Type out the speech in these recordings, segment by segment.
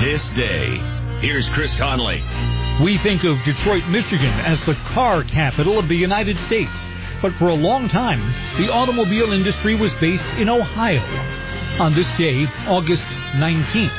this day. Here's Chris Conley. We think of Detroit, Michigan as the car capital of the United States. But for a long time, the automobile industry was based in Ohio. On this day, August 19th.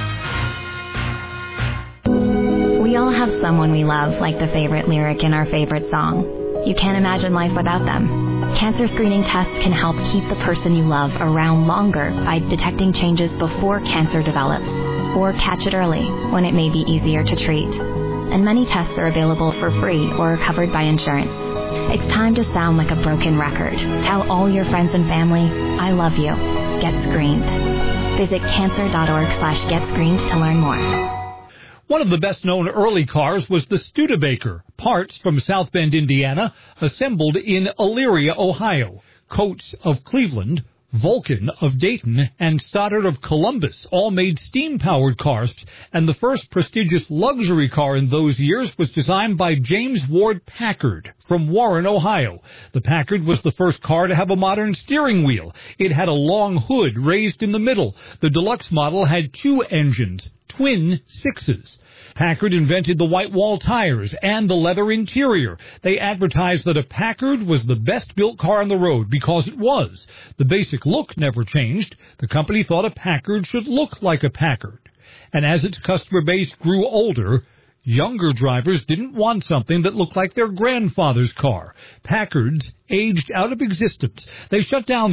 We all have someone we love, like the favorite lyric in our favorite song. You can't imagine life without them. Cancer screening tests can help keep the person you love around longer by detecting changes before cancer develops, or catch it early when it may be easier to treat. And many tests are available for free or covered by insurance. It's time to sound like a broken record. Tell all your friends and family, I love you. Get screened. Visit cancer.org/getscreened to learn more. One of the best-known early cars was the Studebaker, parts from South Bend, Indiana, assembled in Elyria, Ohio. Coates of Cleveland, Vulcan of Dayton, and Stoddard of Columbus all made steam-powered cars, and the first prestigious luxury car in those years was designed by James Ward Packard from Warren, Ohio. The Packard was the first car to have a modern steering wheel. It had a long hood raised in the middle. The deluxe model had 2 engines, twin sixes. Packard invented the white wall tires and the leather interior. They advertised that a Packard was the best-built car on the road because it was. The basic look never changed. The company thought a Packard should look like a Packard. And as its customer base grew older, younger drivers didn't want something that looked like their grandfather's car. Packards aged out of existence. They shut down